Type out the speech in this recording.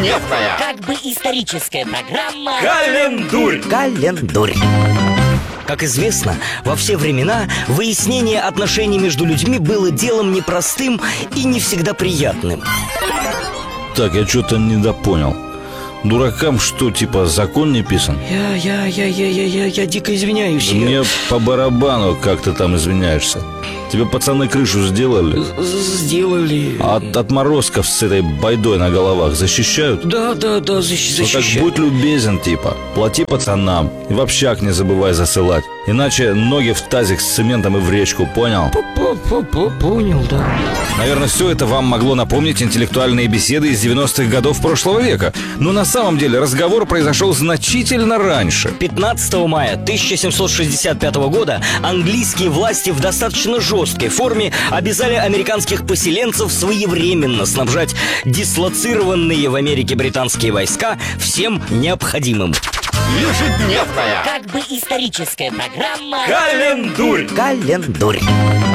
Ежедневная, как бы историческая программа Календурь. Календурь. Как известно, во все времена выяснение отношений между людьми было делом непростым и не всегда приятным. Так, я что-то недопонял. Дуракам что, типа, закон не писан? Я дико извиняюсь. Мне по барабану, как ты там извиняешься. Тебе пацаны крышу сделали? Сделали. А от отморозков с этой байдой на головах защищают? Да, Ну так защищают. будь любезен, типа. Плати пацанам. И в общак не забывай засылать. Иначе ноги в тазик с цементом и в речку, понял? Понял, да. Наверное, все это вам могло напомнить интеллектуальные беседы из 90-х годов прошлого века. Но на самом деле разговор произошел значительно раньше. 15 мая 1765 года английские власти в достаточно жесткой форме обязали американских поселенцев своевременно снабжать дислоцированные в Америке британские войска всем необходимым. Ежедневная, как бы историческая программа Календурь. Календурь.